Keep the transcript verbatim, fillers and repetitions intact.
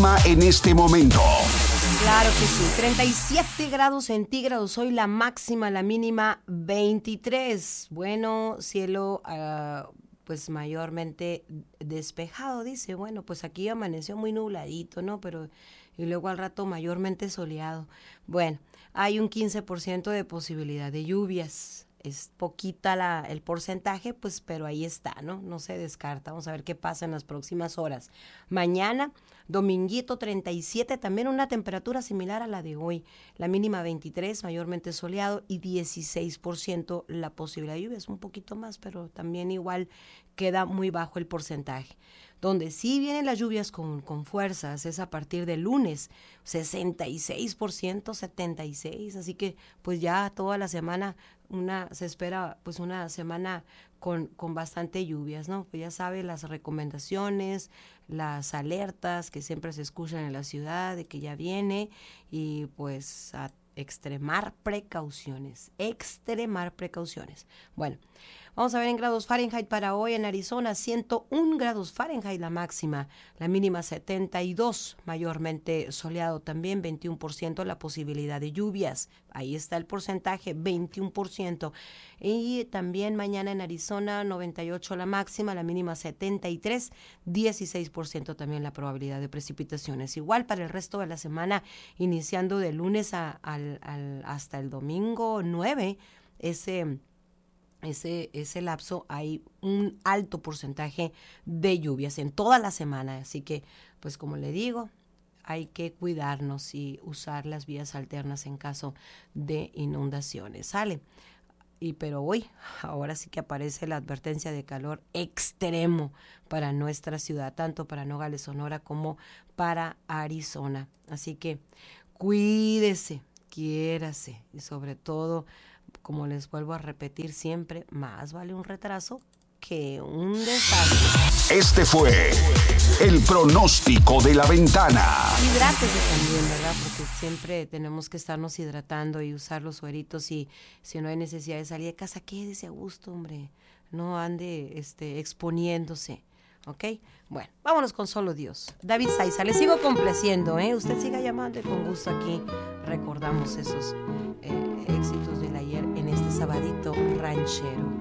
mínima en este momento. Claro que sí, treinta y siete grados centígrados hoy la máxima, la mínima veintitrés. Bueno, cielo uh, pues mayormente despejado, dice. Bueno, pues aquí amaneció muy nubladito, ¿no? Pero y luego al rato mayormente soleado. Bueno, hay un quince por ciento de posibilidad de lluvias. Es poquita la, el porcentaje, pues, pero ahí está, ¿no? No se descarta. Vamos a ver qué pasa en las próximas horas. Mañana, dominguito treinta y siete, también una temperatura similar a la de hoy. La mínima veintitrés, mayormente soleado, y dieciséis por ciento la posibilidad de lluvia. Es un poquito más, pero también igual queda muy bajo el porcentaje. Donde sí vienen las lluvias con, con fuerzas es a partir del lunes, sesenta y seis por ciento, setenta y seis por ciento, así que pues ya toda la semana una se espera pues una semana con, con bastante lluvias, ¿no? Pues ya sabe las recomendaciones, las alertas que siempre se escuchan en la ciudad de que ya viene y pues a extremar precauciones, extremar precauciones. Bueno, vamos a ver en grados Fahrenheit para hoy en Arizona, ciento un grados Fahrenheit la máxima, la mínima setenta y dos, mayormente soleado también, veintiuno por ciento la posibilidad de lluvias, ahí está el porcentaje, veintiuno por ciento. Y también mañana en Arizona, noventa y ocho la máxima, la mínima setenta y tres, dieciséis por ciento también la probabilidad de precipitaciones. Igual para el resto de la semana, iniciando de lunes a, al, al, hasta el domingo nueve, ese... Ese, ese lapso hay un alto porcentaje de lluvias en toda la semana, así que pues como le digo, hay que cuidarnos y usar las vías alternas en caso de inundaciones. Sale. Y pero hoy, ahora sí que aparece la advertencia de calor extremo para nuestra ciudad, tanto para Nogales, Sonora como para Arizona. Así que cuídese, quiérase y sobre todo, como les vuelvo a repetir siempre, más vale un retraso que un desastre. Este fue el pronóstico de la ventana. Hidrátese también, ¿verdad? Porque siempre tenemos que estarnos hidratando y usar los sueritos y si no hay necesidad de salir de casa, quédese a gusto, hombre. No ande este, exponiéndose. ¿Ok? Bueno, vámonos con Solo Dios. David Saiza, le sigo complaciendo, ¿eh? Usted siga llamando y con gusto aquí recordamos esos eh, éxitos del ayer en este sabadito ranchero.